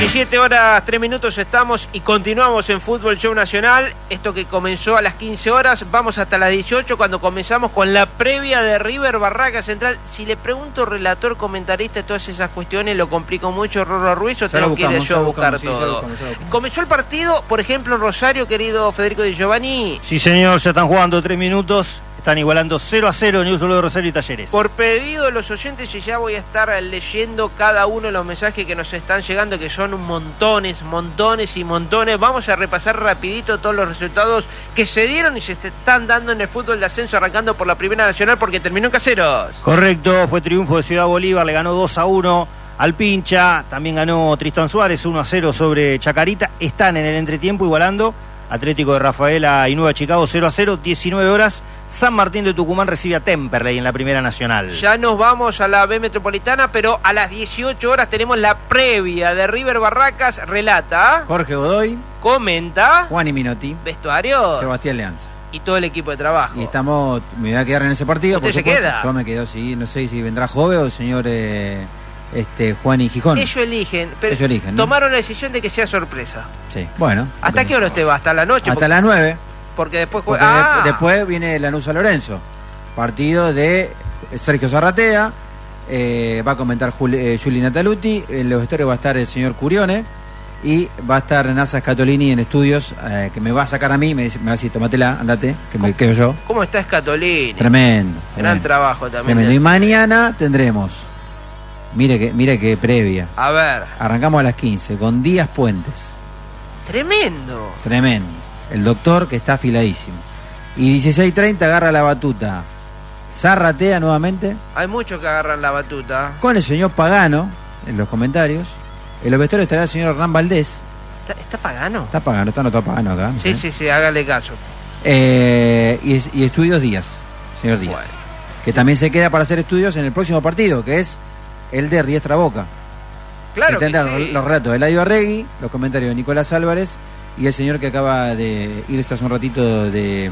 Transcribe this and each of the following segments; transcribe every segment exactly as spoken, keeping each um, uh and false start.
diecisiete horas, tres minutos estamos y continuamos en Fútbol Show Nacional. Esto que comenzó a las quince horas, vamos hasta las dieciocho cuando comenzamos con la previa de River Barracas Central. Si le pregunto relator, comentarista, todas esas cuestiones, lo complico mucho Rorro Ruiz o tengo que ir yo a buscar todo. Sí, ya buscamos, ya buscamos. Comenzó el partido, por ejemplo, en Rosario, querido Federico Di Giovanni. Sí, señor, ya están jugando tres minutos. Están igualando cero a cero en Newell's Old Boys de Rosario y Talleres. Por pedido de los oyentes, y ya voy a estar leyendo cada uno de los mensajes que nos están llegando, que son montones, montones y montones. Vamos a repasar rapidito todos los resultados que se dieron y se están dando en el fútbol de ascenso, arrancando por la Primera Nacional porque terminó en Caseros. Correcto, fue triunfo de Ciudad Bolívar, le ganó dos a uno al Pincha. También ganó Tristán Suárez uno a cero sobre Chacarita. Están en el entretiempo igualando. Atlético de Rafaela y Nueva Chicago cero a cero, diecinueve horas. San Martín de Tucumán recibe a Temperley en la Primera Nacional. Ya nos vamos a la B Metropolitana, pero a las dieciocho horas tenemos la previa de River Barracas. Relata Jorge Godoy, comenta Juan y Minotti, vestuario Sebastián Leanza y todo el equipo de trabajo. Y estamos, me voy a quedar en ese partido. ¿Usted por se supuesto. queda? Yo me quedo, sí, no sé si vendrá Jove o el señor eh, este, Juan y Gijón. Ellos eligen, pero Ellos eligen, ¿no? Tomaron la decisión de que sea sorpresa. Sí, bueno. ¿Hasta entonces, qué hora usted va? ¿Hasta la noche? Hasta porque, las nueve. Porque después Porque ah. de, después viene Lanús San Lorenzo. Partido de Sergio Zarratea. Eh, va a comentar Juli, eh, Juli Nataluti. En los vestuarios va a estar el señor Curione. Y va a estar Nasa Scatolini en estudios, eh, que me va a sacar a mí. Me, dice, me va a decir, tómatela, andate, que me quedo yo. ¿Cómo está Scatolini? Tremendo. Gran tremendo. trabajo también. Tremendo. Y mañana tendremos, mire que, mire que previa. A ver. Arrancamos a las quince con Díaz Puentes. Tremendo. Tremendo. El doctor que está afiladísimo. Y dieciséis treinta agarra la batuta Zarratea nuevamente. Hay muchos que agarran la batuta. Con el señor Pagano en los comentarios. En los vestuarios estará el señor Hernán Valdés. ¿Está, está Pagano? Está Pagano, está anotado Pagano acá. Sí, ¿eh? sí, sí, hágale caso. Eh, y, y Estudios Díaz, señor Díaz. Bueno. Que también se queda para hacer estudios en el próximo partido, que es el de Riestra Boca. Claro que tendrán sí. los relatos de Eladio Arregui, los comentarios de Nicolás Álvarez y el señor que acaba de irse hace un ratito de,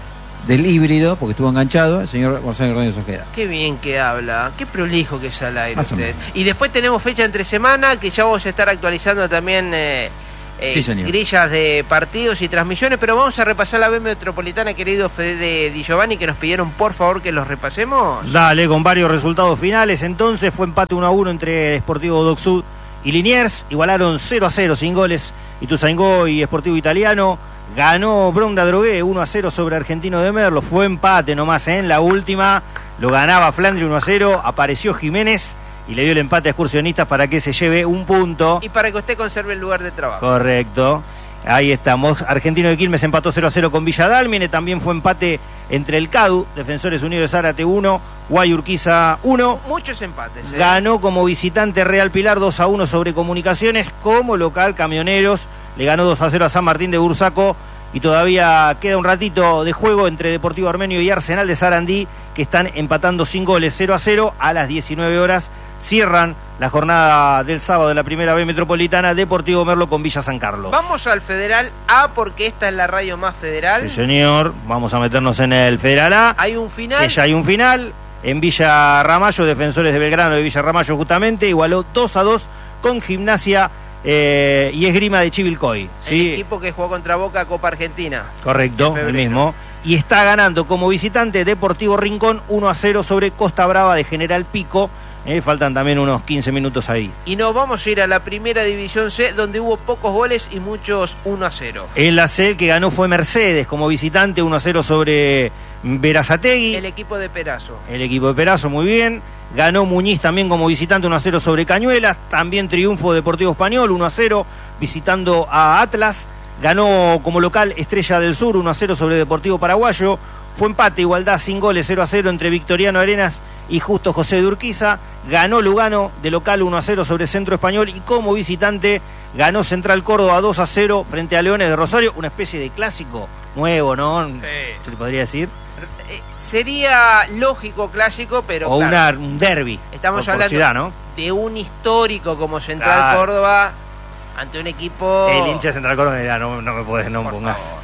del híbrido, porque estuvo enganchado, el señor Gonzalo Rodríguez Ojeda. Qué bien que habla, qué prolijo que es al aire Más o usted. menos. Y después tenemos fecha entre semana, que ya vamos a estar actualizando también eh, eh, Sí, señor. grillas de partidos y transmisiones, pero vamos a repasar la B Metropolitana, querido Fede Di Giovanni, que nos pidieron por favor que los repasemos. Dale, con varios resultados finales. Entonces fue empate uno a uno entre Sportivo Doc Sud y Liniers. Igualaron cero a cero sin goles Ituzaingó y Sportivo Italiano. Ganó Bronda Drogué uno a cero sobre Argentino de Merlo. Fue empate nomás, ¿eh? En la última lo ganaba Flandre uno a cero. Apareció Jiménez y le dio el empate a Excursionistas para que se lleve un punto. Y para que usted conserve el lugar de trabajo. Correcto. Ahí estamos. Argentino de Quilmes empató cero a cero con Villa Dálmine. También fue empate entre el CADU, Defensores Unidos de Zárate uno, Guay Urquiza uno. Muchos empates, ¿eh? Ganó como visitante Real Pilar dos a uno sobre Comunicaciones. Como local Camioneros le ganó dos a cero a San Martín de Bursaco. Y todavía queda un ratito de juego entre Deportivo Armenio y Arsenal de Sarandí, que están empatando sin goles cero a cero. A las diecinueve horas cierran la jornada del sábado de la Primera B Metropolitana, Deportivo Merlo con Villa San Carlos. Vamos al Federal A, porque esta es la radio más federal. Sí, señor. Vamos a meternos en el Federal A. Hay un final. Que ya hay un final. En Villa Ramallo, Defensores de Belgrano de Villa Ramallo justamente, igualó dos a dos con Gimnasia eh, y Esgrima de Chivilcoy. ¿sí? El equipo que jugó contra Boca Copa Argentina. Correcto, el mismo. Y está ganando como visitante Deportivo Rincón uno a cero sobre Costa Brava de General Pico. Eh, faltan también unos quince minutos ahí. Y nos vamos a ir a la Primera División C, donde hubo pocos goles y muchos uno a cero. En la C el que ganó fue Mercedes como visitante uno a cero sobre Berazategui. El equipo de Perazo. El equipo de Perazo, muy bien. Ganó Muñiz también como visitante uno a cero sobre Cañuelas. También triunfo de Deportivo Español uno a cero visitando a Atlas. Ganó como local Estrella del Sur uno a cero sobre Deportivo Paraguayo. Fue empate, igualdad sin goles cero a cero entre Victoriano Arenas y Justo José de Urquiza. Ganó Lugano de local uno a cero sobre Centro Español y como visitante ganó Central Córdoba dos a cero frente a Leones de Rosario. Una especie de clásico nuevo, ¿no? Sí. ¿Se le podría decir? Eh, sería lógico clásico, pero o claro, una, un derbi. estamos por, hablando por ciudad, ¿no? de un histórico como Central Claro. Córdoba ante un equipo... El hincha de Central Córdoba, no, no me puedes, no me Por pongas. favor.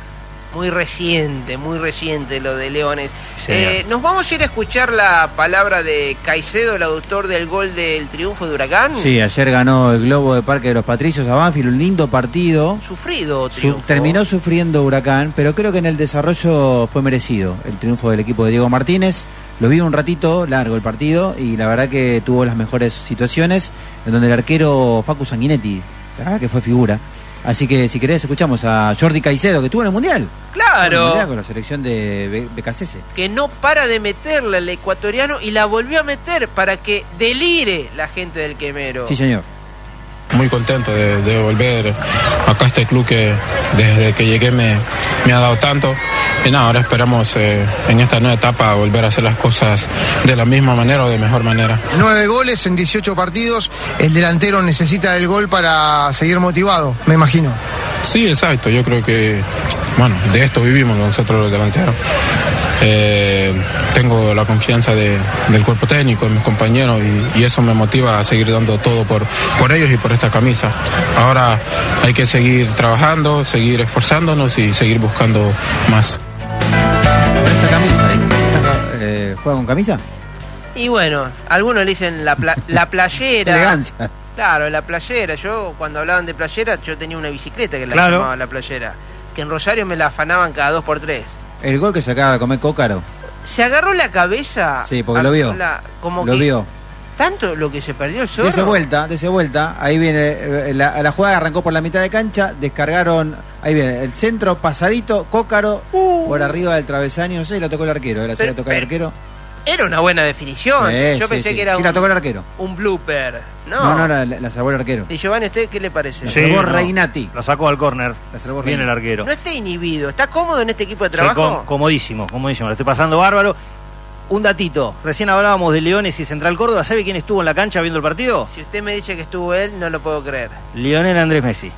muy reciente, muy reciente lo de Leones. Sí, eh, Nos vamos a ir a escuchar la palabra de Caicedo, el autor del gol del triunfo de Huracán. Sí, ayer ganó el Globo de Parque de los Patricios a Banfield, un lindo partido. Sufrido triunfo. Su, terminó sufriendo Huracán, pero creo que en el desarrollo fue merecido el triunfo del equipo de Diego Martínez. Lo vi un ratito largo el partido y la verdad que tuvo las mejores situaciones, en donde el arquero Facu Sanguinetti, la verdad que fue figura. Así que si querés escuchamos a Jordi Caicedo, que estuvo en el Mundial. Claro. En el Mundial con la selección de B K C S. Que no para de meterla el ecuatoriano y la volvió a meter para que delire la gente del Quemero. Sí, señor. Muy contento de, de volver acá a este club que desde que llegué me, me ha dado tanto. Y nada, ahora esperamos eh, en esta nueva etapa volver a hacer las cosas de la misma manera o de mejor manera. Nueve goles en dieciocho partidos. El delantero necesita el gol para seguir motivado, me imagino. Sí, exacto. Yo creo que, bueno, de esto vivimos nosotros los delanteros. Eh, tengo la confianza de, del cuerpo técnico, de mis compañeros y, y eso me motiva a seguir dando todo por, por ellos y por esta camisa. Ahora hay que seguir trabajando, seguir esforzándonos y seguir buscando más. Esta camisa, eh, ¿juega con camisa? Y bueno, algunos le dicen la, pla la playera. Elegancia. Claro, la playera. Yo, cuando hablaban de playera, yo tenía una bicicleta que la Claro. llamaba la playera. Que en Rosario me la afanaban cada dos por tres. El gol que se acaba de comer Cócaro. Se agarró la cabeza. Sí, porque lo vio. La, como Lo que vio. Tanto lo que se perdió el zorro. Dese vuelta, dese vuelta. Ahí viene, eh, la, la jugada arrancó por la mitad de cancha, descargaron, ahí viene, el centro, pasadito, Cócaro, Uh. por arriba del travesaño, no sé si la tocó el arquero, era si Pero- la tocó el pero- arquero. Era una buena definición. Sí, Yo sí, pensé sí. que era Sí, un, la tocó el arquero. un blooper. No, No, no, la, la salvó el arquero. Y Giovanni, ¿usted qué le parece? La Sí, salvó no. Reinati. Lo sacó al córner. La salvó Bien el Reinati. arquero. No está inhibido. ¿Está cómodo en este equipo de Sí, trabajo? com- comodísimo, comodísimo. Lo estoy pasando bárbaro. Un datito. Recién hablábamos de Leones y Central Córdoba. ¿Sabe quién estuvo en la cancha viendo el partido? Si usted me dice que estuvo él, no lo puedo creer. Lionel Andrés Messi.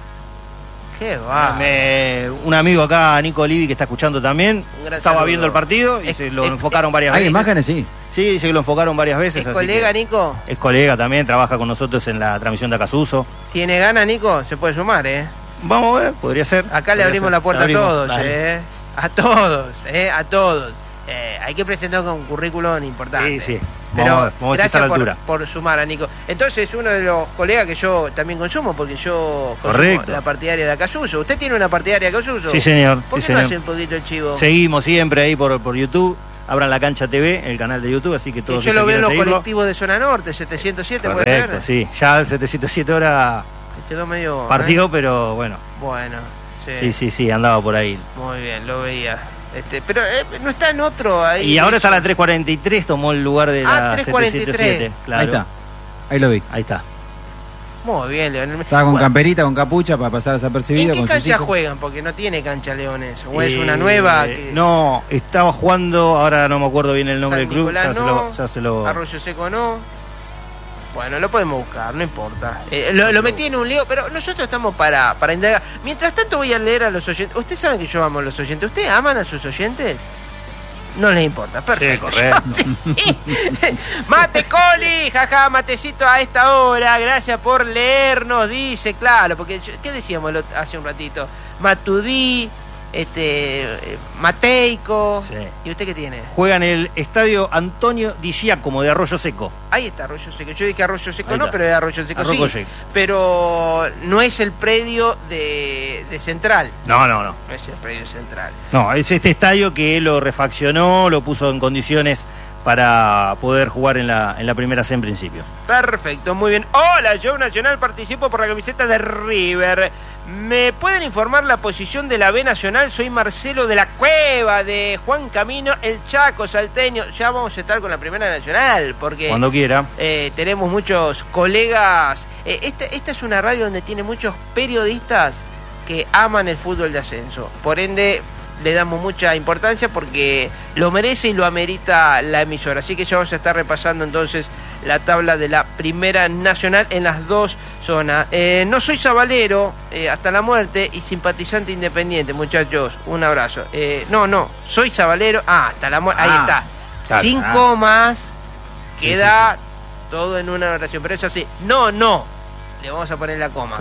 Qué va. Me- un amigo acá, Nico Olivi, que está escuchando también, Un gran estaba saludo. viendo el partido y Es- se lo es- enfocaron varias Hay veces. imágenes, sí. Sí, dice que lo enfocaron varias veces. ¿Es así colega, que- Nico? Es colega también, trabaja con nosotros en la transmisión de Acasuso. ¿Tiene ganas, Nico? Se puede sumar, ¿eh? Vamos a ver, podría ser. Acá le Podría abrimos ser. la puerta Le abrimos, a todos, dale. ¿eh? A todos, ¿eh? A todos. Eh, hay que presentar con un currículum importante. Sí, sí. Pero Vamos a ver, vamos a ver si está gracias a la por, altura. por sumar a Nico. Entonces, uno de los colegas que yo también consumo, porque yo consumo Correcto. la partidaria de Acasuso. ¿Usted tiene una partidaria de Acasuso? Sí, señor. ¿Por sí, qué no señor. hace un poquito el chivo? Seguimos siempre ahí por, por YouTube. Abran la Cancha T V, el canal de YouTube, así que Que todos yo los lo que veo en los quieran seguirlo. colectivos de Zona Norte, setecientos siete, ¿puede Correcto, ser? sí. Ya el setecientos siete horas Se quedó medio... partido, ¿eh? pero bueno. Bueno, sí. Sí, sí, sí, andaba por ahí. Muy bien, lo veía. Este, pero eh, no está en otro ahí. Y ahora eso. está la tres cuarenta y tres, tomó el lugar de Ah, la tres cuarenta y tres. setecientos siete. Claro. Ahí está. Ahí lo vi. Ahí está. Muy bien, Leonel. Estaba con Bueno, camperita, con capucha para pasar ¿en desapercibido qué con sus cancha hijos. juegan? Porque no tiene cancha Leones. ¿O es Eh, una nueva? Que... No, estaba jugando, ahora no me acuerdo bien el nombre San del club. Nicolás Ya se no, lo, ya se lo- Arroyo Seco no. Bueno, lo podemos buscar, no importa. Eh, lo, lo metí en un lío, pero nosotros estamos para, para indagar. Mientras tanto voy a leer a los oyentes. ¿Usted sabe que yo amo a los oyentes? ¿Ustedes aman a sus oyentes? No les importa, perfecto. Sí, correcto. Sí. Mate Coli, jaja, matecito a esta hora, gracias por leernos, dice, claro, porque yo- ¿qué decíamos el otro- hace un ratito? Matudí, este, eh, Mateico, Sí. ¿y usted qué tiene? Juega en el estadio Antonio Di Giacomo de Arroyo Seco. Ahí está Arroyo Seco, yo dije Arroyo Seco Ahí no, está. pero es Arroyo Seco Arroyo sí, Seco. pero no es el predio de, de Central, No, no, no. no es el predio central. No, es este estadio que lo refaccionó, lo puso en condiciones para poder jugar en la, en la primera C en principio. Perfecto, muy bien. Hola, yo Nacional participo por la camiseta de River. ¿Me pueden informar la posición de la B Nacional? Soy Marcelo de la Cueva, de Juan Camino, el Chaco, salteño. Ya vamos a estar con la Primera Nacional, porque Cuando quiera. eh, tenemos muchos colegas. Eh, esta, esta es una radio donde tiene muchos periodistas que aman el fútbol de ascenso. Por ende, le damos mucha importancia porque lo merece y lo amerita la emisora. Así que ya vamos a estar repasando entonces la tabla de la Primera Nacional en las dos zonas. Eh, no soy sabalero eh, hasta la muerte y simpatizante independiente, muchachos. Un abrazo. Eh, no, no, soy sabalero. Ah, hasta la muerte. Ahí Ah, está. claro. Cinco más. Sí, Queda sí, todo en una oración. Pero es así. No, no. Le vamos a poner la coma. Coma.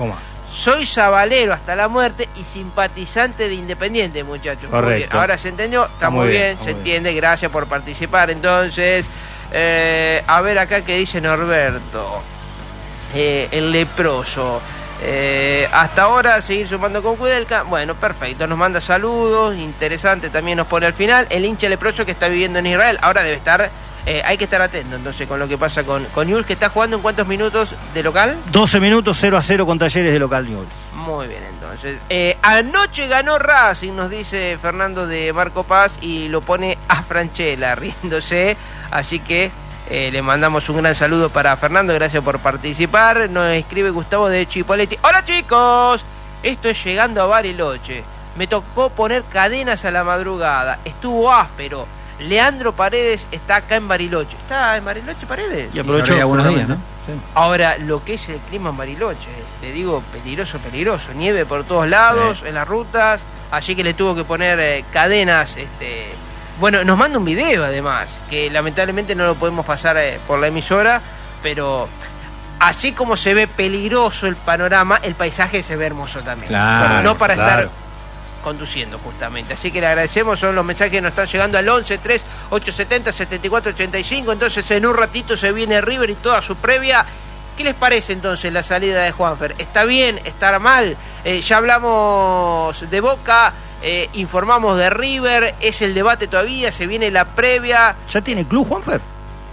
soy sabalero hasta la muerte y simpatizante de Independiente, muchachos. Correcto. Muy bien. Ahora se entendió, está, está muy bien, bien se muy entiende, bien. Gracias por participar. Entonces, eh, a ver acá qué dice Norberto, eh, el leproso. Eh, hasta ahora seguir sumando con Kudelka. Bueno, perfecto, nos manda saludos, interesante, también nos pone al final. El hincha leproso que está viviendo en Israel, ahora debe estar, eh, hay que estar atento entonces con lo que pasa con, con Newell's, que está jugando en cuántos minutos de local. doce minutos, cero a cero con Talleres de local Newell's. Muy bien, entonces eh, anoche ganó Racing, nos dice Fernando de Marco Paz, y lo pone a Franchella riéndose, así que Eh, le mandamos un gran saludo para Fernando, gracias por participar. Nos escribe Gustavo de Chipoletti. Hola chicos, esto es llegando a Bariloche. Me tocó poner cadenas a la madrugada, estuvo áspero. Leandro Paredes está acá en Bariloche. ¿Está en Bariloche Paredes? Y aprovechó algunos días, ¿no? Sí. Ahora, lo que es el clima en Bariloche, le digo, peligroso, peligroso. Nieve por todos lados, sí, en las rutas, así que le tuvo que poner eh, cadenas, este... Bueno, nos manda un video además, que lamentablemente no lo podemos pasar eh, por la emisora, pero así como se ve peligroso el panorama, el paisaje se ve hermoso también. Claro, no para claro. estar conduciendo justamente. Así que le agradecemos, son los mensajes que nos están llegando al once tres ocho siete cero siete cuatro ocho cinco. Entonces en un ratito se viene River y toda su previa. ¿Qué les parece entonces la salida de Juanfer? ¿Está bien? ¿Está mal? Eh, ya hablamos de Boca. Eh, informamos de River, es el debate todavía, se viene la previa. ¿Ya tiene club Juanfer?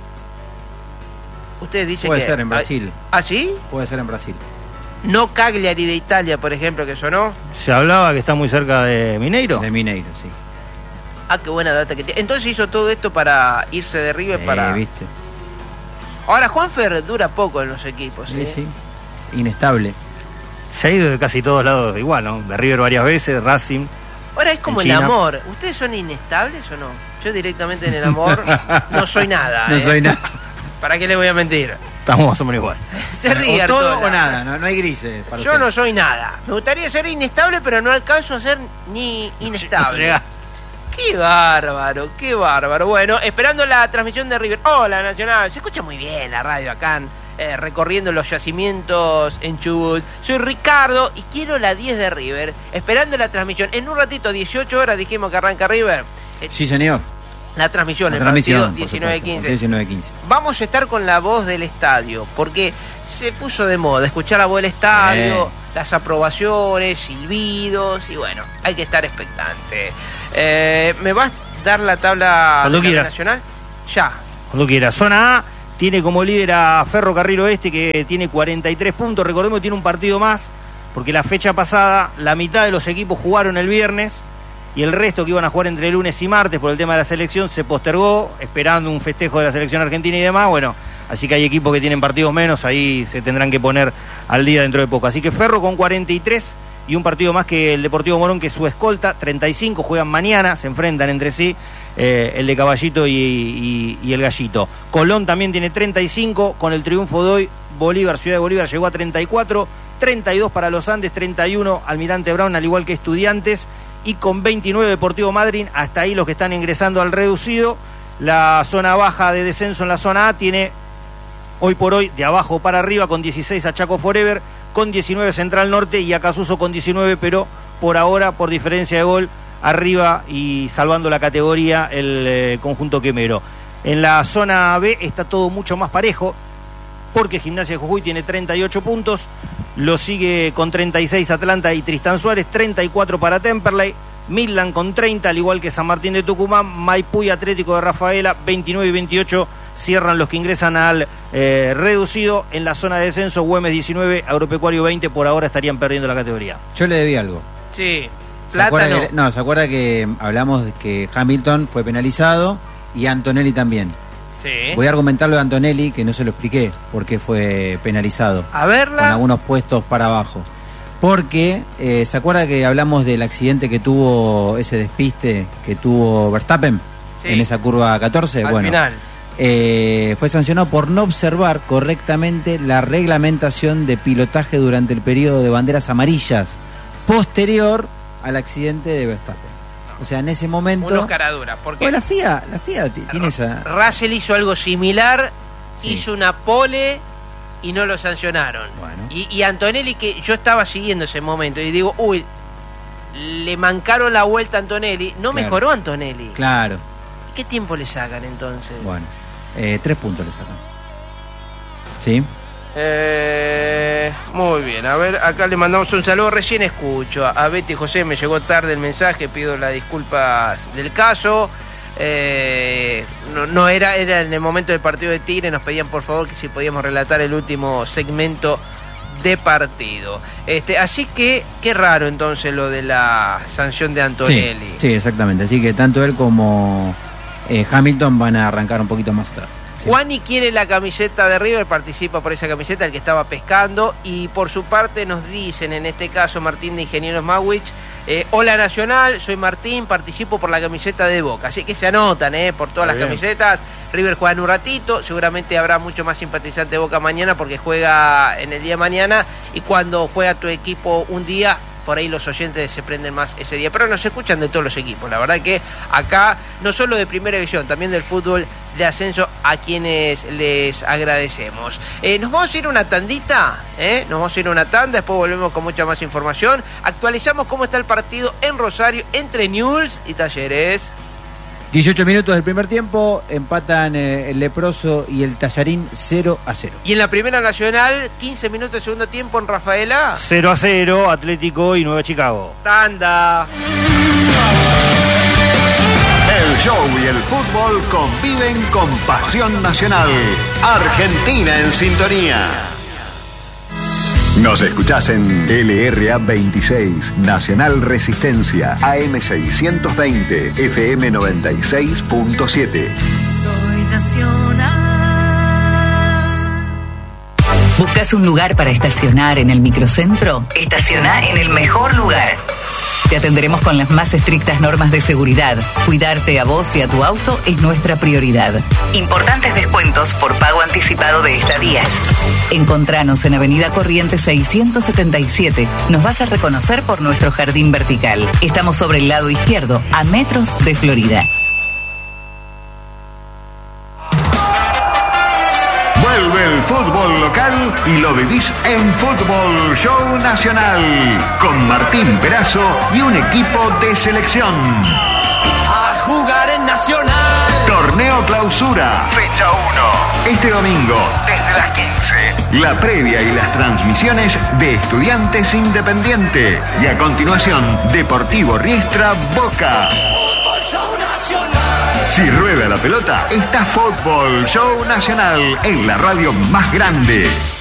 Ustedes dicen Puede que... ser en Brasil. ¿Ah, sí? Puede ser en Brasil. No Cagliari de Italia, por ejemplo, que sonó. Se hablaba que está muy cerca de Mineiro. De Mineiro, sí. Ah, qué buena data que tiene. Entonces hizo todo esto para irse de River, Eh, para... ¿viste? Ahora Juanfer dura poco en los equipos. Sí, ¿eh? sí. Inestable. Se ha ido de casi todos lados igual, ¿no? De River varias veces, Racing. Ahora es como En el China. amor. ¿Ustedes son inestables o no? Yo directamente en el amor no soy nada. No ¿eh? soy nada. ¿Para qué le voy a mentir? Estamos más o menos igual. Se ríe O todo Artola. o nada, no, no hay grises. Para Yo usted. no soy nada. Me gustaría ser inestable, pero no alcanzo a ser ni inestable. Llega. Qué bárbaro, qué bárbaro. Bueno, esperando la transmisión de River. Hola, Nacional. Se escucha muy bien la radio acá, eh, recorriendo los yacimientos en Chubut. Soy Ricardo y quiero la diez de River. Esperando la transmisión. En un ratito, dieciocho horas, dijimos que arranca River. Eh, Sí, señor. La transmisión, La el transmisión, partido por diecinueve supuesto, quince. diecinueve quince. Vamos a estar con la voz del estadio, porque se puso de moda escuchar la voz del estadio, Eh. las aprobaciones, silbidos, y bueno, hay que estar expectante. Eh, ¿Me vas a dar la tabla Cuando quieras. nacional? Ya. Cuando quiera. Zona A tiene como líder a Ferrocarril Oeste, que tiene cuarenta y tres puntos. Recordemos que tiene un partido más, porque la fecha pasada la mitad de los equipos jugaron el viernes y el resto, que iban a jugar entre lunes y martes por el tema de la selección, se postergó, esperando un festejo de la selección argentina y demás. Bueno, así que hay equipos que tienen partidos menos, ahí se tendrán que poner al día dentro de poco. Así que Ferro con cuarenta y tres y un partido más que el Deportivo Morón, que es su escolta, treinta y cinco, juegan mañana, se enfrentan entre sí, eh, el de Caballito y, y, y el Gallito. Colón también tiene treinta y cinco, con el triunfo de hoy, Bolívar, Ciudad de Bolívar llegó a treinta y cuatro, treinta y dos para los Andes, treinta y uno Almirante Brown, al igual que Estudiantes, y con veintinueve Deportivo Madryn. Hasta ahí los que están ingresando al reducido. La zona baja de descenso en la zona A tiene hoy por hoy de abajo para arriba, con dieciséis a Chaco Forever, con diecinueve Central Norte y Acasuso con diecinueve, pero por ahora, por diferencia de gol, arriba y salvando la categoría el eh, conjunto quemero. En la zona B está todo mucho más parejo, porque Gimnasia de Jujuy tiene treinta y ocho puntos, lo sigue con treinta y seis Atlanta y Tristán Suárez, treinta y cuatro para Temperley, Midland con treinta, al igual que San Martín de Tucumán, Maipú y Atlético de Rafaela, veintinueve y veintiocho cierran los que ingresan al eh, reducido. En la zona de descenso, Güemes diecinueve, Agropecuario veinte, por ahora estarían perdiendo la categoría. Yo le debí algo. Sí. ¿Se acuerda Plátano. que, no, ¿se acuerda que hablamos de que Hamilton fue penalizado y Antonelli también? Sí. Voy a argumentar lo de Antonelli, que no se lo expliqué por qué fue penalizado. A Con verla. algunos puestos para abajo. Porque, eh, ¿se acuerda que hablamos del accidente que tuvo, ese despiste que tuvo Verstappen Sí. en esa curva catorce? Al Bueno, final. eh, fue sancionado por no observar correctamente la reglamentación de pilotaje durante el periodo de banderas amarillas posterior al accidente de Verstappen. O sea, en ese momento... Unos caraduras. Porque Bueno, la F I A, la F I A t- tiene esa... Russell hizo algo similar, Sí. hizo una pole y no lo sancionaron. Bueno. Y, y Antonelli, que yo estaba siguiendo ese momento y digo, uy, le mancaron la vuelta a Antonelli, no Claro. mejoró Antonelli. Claro. ¿Qué tiempo le sacan entonces? Bueno, eh, tres puntos le sacan. ¿Sí? Eh, muy bien, a ver, acá le mandamos un saludo, recién escucho a, a Betty José, me llegó tarde el mensaje, pido las disculpas del caso. Eh, no, no era, era en el momento del partido de Tigre, nos pedían por favor que si podíamos relatar el último segmento de partido. Este, así que, qué raro entonces lo de la sanción de Antonelli. Sí, sí, exactamente. Así que tanto él como eh, Hamilton van a arrancar un poquito más atrás. Sí. Juani quiere la camiseta de River, participa por esa camiseta, el que estaba pescando, y por su parte nos dicen, en este caso Martín de Ingenieros Mawich, eh, hola Nacional, soy Martín, participo por la camiseta de Boca, así que se anotan eh, por todas Muy las bien. camisetas. River juega en un ratito, seguramente habrá mucho más simpatizante de Boca mañana porque juega en el día de mañana, y cuando juega tu equipo un día, por ahí los oyentes se prenden más ese día, pero nos escuchan de todos los equipos, la verdad que acá no solo de primera división, también del fútbol de ascenso, a quienes les agradecemos. Eh, nos vamos a ir a una tandita, ¿eh? nos vamos a ir a una tanda, después volvemos con mucha más información, actualizamos cómo está el partido en Rosario entre Newell's y Talleres. dieciocho minutos del primer tiempo, empatan eh, el Leproso y el Tallarín cero a cero. Y en la Primera Nacional, quince minutos de segundo tiempo en Rafaela. cero a cero, Atlético y Nueva Chicago. Tanda. El show y el fútbol conviven con pasión nacional. Argentina en sintonía. Nos escuchás en L R A veintiséis, Nacional Resistencia, A M seiscientos veinte, F M noventa y seis punto siete. Soy nacional. ¿Buscas un lugar para estacionar en el microcentro? Estaciona en el mejor lugar. Te atenderemos con las más estrictas normas de seguridad. Cuidarte a vos y a tu auto es nuestra prioridad. Importantes descuentos por pago anticipado de estadías. Encontranos en Avenida Corrientes seiscientos setenta y siete. Nos vas a reconocer por nuestro jardín vertical. Estamos sobre el lado izquierdo, a metros de Florida. Vuelve el fútbol local y lo vivís en Fútbol Show Nacional, con Martín Perazo y un equipo de selección. A jugar en Nacional. Torneo Clausura, fecha uno. Este domingo, desde las quince. La previa y las transmisiones de Estudiantes Independiente. Y a continuación, Deportivo Riestra Boca. Fútbol Show Nacional. Si rueda la pelota, está Fútbol Show Nacional en la radio más grande.